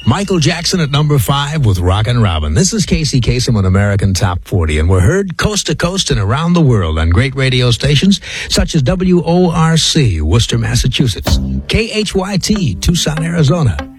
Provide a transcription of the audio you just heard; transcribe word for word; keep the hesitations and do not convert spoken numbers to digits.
Michael Jackson at number five with Rockin' Robin. This is Casey Kasem on American Top forty, and we're heard coast to coast and around the world on great radio stations such as W O R C, Worcester, Massachusetts, K H Y T, Tucson, Arizona,